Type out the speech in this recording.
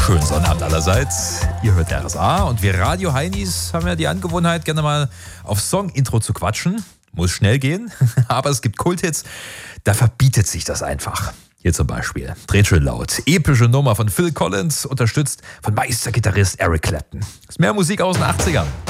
Schönen Sonnabend allerseits. Ihr hört RSA und wir Radio-Heinis haben ja die Angewohnheit, gerne mal auf Song-Intro zu quatschen. Muss schnell gehen, aber es gibt Kulthits, da verbietet sich das einfach. Hier zum Beispiel, dreht schön laut, epische Nummer von Phil Collins, unterstützt von Meistergitarrist Eric Clapton. Ist mehr Musik aus den 80ern.